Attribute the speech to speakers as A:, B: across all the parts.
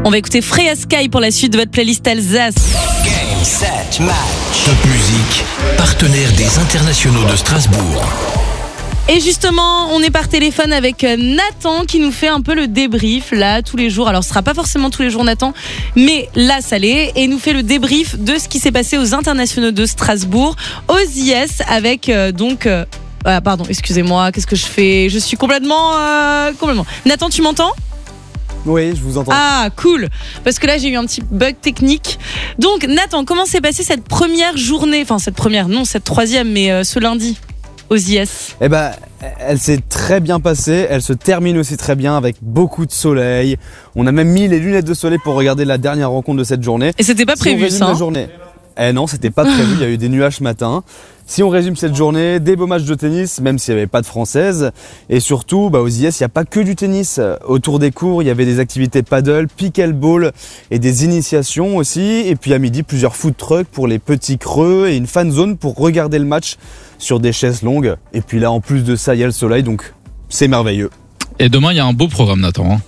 A: On va écouter Freya Sky pour la suite de votre playlist Alsace.
B: Game, set, match.
C: Top Music, partenaire des Internationaux de Strasbourg.
A: Et justement, on est par téléphone avec Nathan qui nous fait un peu le débrief là tous les jours. Alors ce sera pas forcément tous les jours Nathan, mais là ça l'est, et nous fait le débrief de ce qui s'est passé aux Internationaux de Strasbourg, aux IS avec pardon, excusez-moi, qu'est-ce que je fais ? Je suis complètement. Nathan, tu m'entends ?
D: Oui, je vous entends.
A: Ah, cool. Parce que là, j'ai eu un petit bug technique. Donc, Nathan, comment s'est passée cette première journée ? Enfin, cette troisième, mais ce lundi aux IS.
D: Eh ben, elle s'est très bien passée. Elle se termine aussi très bien avec beaucoup de soleil. On a même mis les lunettes de soleil pour regarder la dernière rencontre de cette journée.
A: Et c'était pas prévu, ça.
D: La journée. Non, c'était pas prévu. Il y a eu des nuages ce matin. Si on résume cette journée, des beaux matchs de tennis, même s'il n'y avait pas de françaises. Et surtout, aux IS, il n'y a pas que du tennis. Autour des cours, il y avait des activités paddle, pickleball et des initiations aussi. Et puis à midi, plusieurs food trucks pour les petits creux et une fan zone pour regarder le match sur des chaises longues. Et puis là, en plus de ça, il y a le soleil, donc c'est merveilleux.
E: Et demain, il y a un beau programme, Nathan.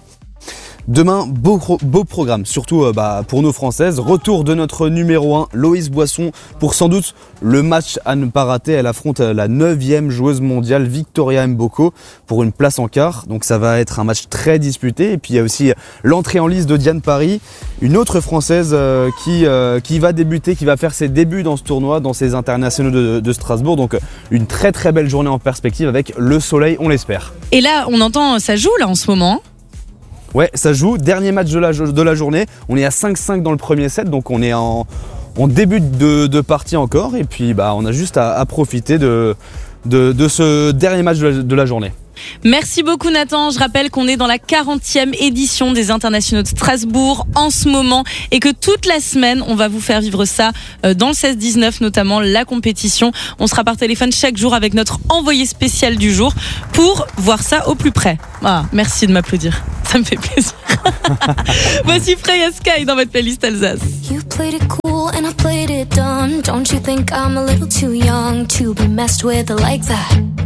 D: Demain, beau programme, surtout pour nos Françaises. Retour de notre numéro 1, Loïs Boisson, pour sans doute le match à ne pas rater. Elle affronte la 9e joueuse mondiale, Victoria Mboko, pour une place en quart. Donc ça va être un match très disputé. Et puis il y a aussi l'entrée en lice de Diane Paris, une autre Française qui va débuter, qui va faire ses débuts dans ce tournoi, dans ces internationaux de Strasbourg. Donc une très très belle journée en perspective avec le soleil, on l'espère.
A: Et là, on entend, ça joue là en ce moment.
D: Ouais, ça joue. Dernier match de la journée. On est à 5-5 dans le premier set, donc on est en début de partie encore. Et puis on a juste à profiter de ce dernier match de la journée.
A: Merci beaucoup Nathan, je rappelle qu'on est dans la 40e édition des Internationaux de Strasbourg en ce moment et que toute la semaine on va vous faire vivre ça dans le 16-19, notamment la compétition. On sera par téléphone chaque jour avec notre envoyé spécial du jour pour voir ça au plus près. Ah, merci de m'applaudir, ça me fait plaisir. Voici Freya Sky dans votre playlist Alsace.
F: You played it cool and I played it dumb. Don't you think I'm a little too young to be messed with like that?